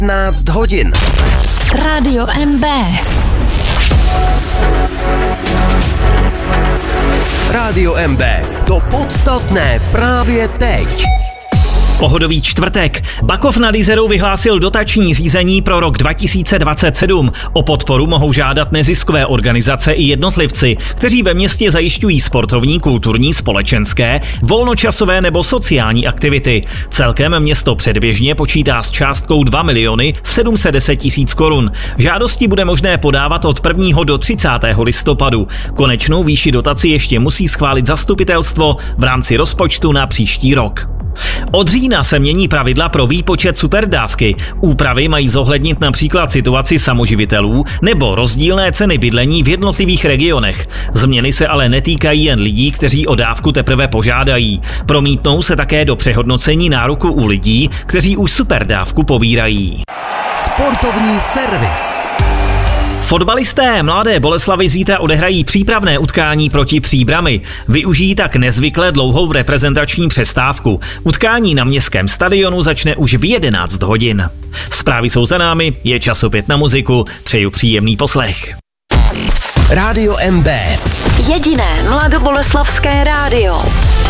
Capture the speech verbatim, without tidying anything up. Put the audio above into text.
patnáct hodin. Rádio M B. Rádio M B. To podstatné právě teď. Pohodový čtvrtek. Bakov nad Jizerou vyhlásil dotační řízení pro rok dva tisíce dvacet sedm. O podporu mohou žádat neziskové organizace i jednotlivci, kteří ve městě zajišťují sportovní, kulturní, společenské, volnočasové nebo sociální aktivity. Celkem město předběžně počítá s částkou dva miliony sedm set deset tisíc korun. Žádosti bude možné podávat od prvního do třicátého listopadu. Konečnou výši dotaci ještě musí schválit zastupitelstvo v rámci rozpočtu na příští rok. Od října se mění pravidla pro výpočet superdávky. Úpravy mají zohlednit například situaci samoživitelů nebo rozdílné ceny bydlení v jednotlivých regionech. Změny se ale netýkají jen lidí, kteří o dávku teprve požádají. Promítnou se také do přehodnocení nároku u lidí, kteří už superdávku pobírají. Sportovní servis. Fotbalisté Mladé Boleslavi zítra odehrají přípravné utkání proti Příbrami. Využijí tak nezvykle dlouhou reprezentační přestávku. Utkání na městském stadionu začne už v jedenáct hodin. Zprávy jsou za námi, je čas opět na muziku. Přeju příjemný poslech. Rádio M B. Jediné mladoboleslavské rádio.